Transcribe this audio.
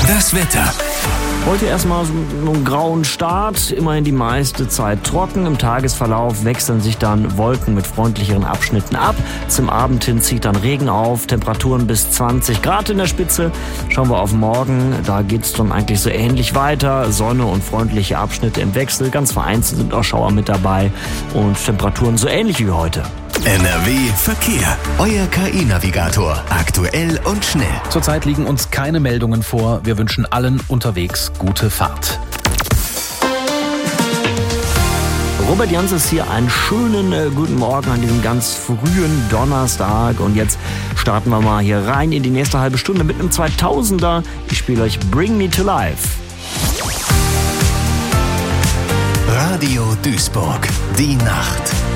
Das Wetter. Heute erstmal so einen grauen Start, immerhin die meiste Zeit trocken. Im Tagesverlauf wechseln sich dann Wolken mit freundlicheren Abschnitten ab. Zum Abend hin zieht dann Regen auf, Temperaturen bis 20 Grad in der Spitze. Schauen wir auf morgen, da geht's dann eigentlich so ähnlich weiter. Sonne und freundliche Abschnitte im Wechsel, ganz vereinzelt sind auch Schauer mit dabei und Temperaturen so ähnlich wie heute. NRW Verkehr. Euer KI-Navigator. Aktuell und schnell. Zurzeit liegen uns keine Meldungen vor. Wir wünschen allen unterwegs gute Fahrt. Robert Jans ist hier. Einen schönen guten Morgen an diesem ganz frühen Donnerstag. Und jetzt starten wir mal hier rein in die nächste halbe Stunde mit einem 2000er. Ich spiele euch Bring Me to Life. Radio Duisburg. Die Nacht.